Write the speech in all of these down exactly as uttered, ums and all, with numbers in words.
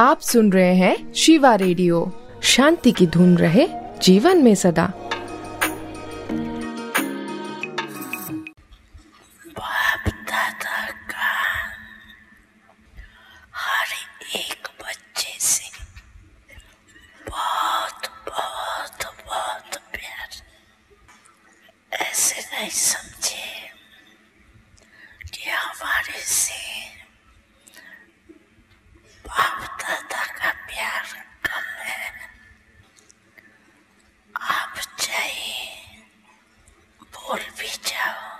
आप सुन रहे हैं शिवा रेडियो। शांति की धुन रहे जीवन में सदा। बाप दादा का हर एक बच्चे से बहुत बहुत बहुत प्यार। ऐसे नहीं समझे कि हमारे से बाप दादा का प्यार कम है। आप चाहे बोल भी जाओ,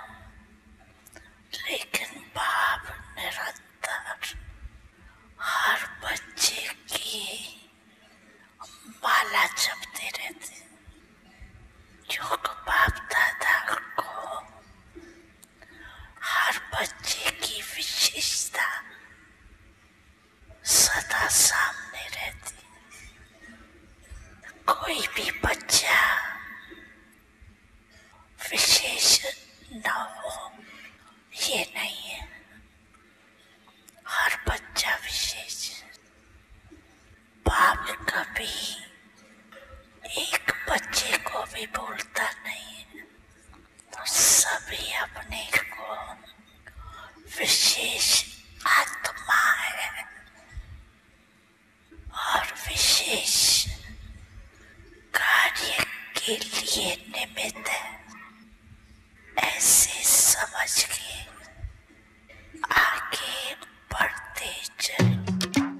लेकिन बाप निरंतर हर बच्चे की माला जपते रहते, क्योंकि बाप दादा को हर बच्चे की विशेषता सदा सामने रहती। कोई भी बच्चा विशेष न हो ये नहीं है, हर बच्चा विशेष। बाप कभी एक बच्चे को भी भूलता नहीं है, तो सभी अपने को विशेष आत्मा है और विशेष कार्य के लिए निमित्त है। ऐसे समझ के आगे बढ़ते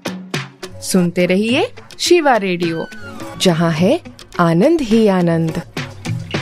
चलो। सुनते रहिए शिवा रेडियो, जहाँ है आनंद ही आनंद।